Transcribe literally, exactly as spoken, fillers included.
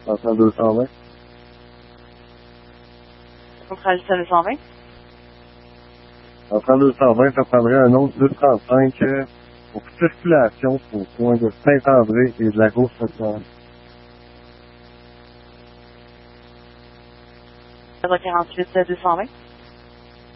Central deux cent vingt. Central deux cent vingt. Central deux cent vingt, ça prendrait un autre deux trente-cinq euh, pour circulation au coin de Saint-André et de la Gauche-Centrale. quarante-huit deux cent vingt.